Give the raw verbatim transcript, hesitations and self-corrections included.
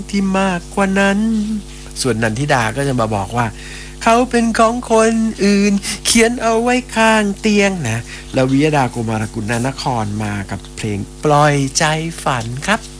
ที่มากกว่านั้นส่วนนันทิดาก็จะมาบอกว่าเขาเป็นของคนอื่นเขียนเอาไว้ข้างเตียงนะแล้ววิยดาโกมารกุลนนครมากับเพลงปล่อยใจฝันครับ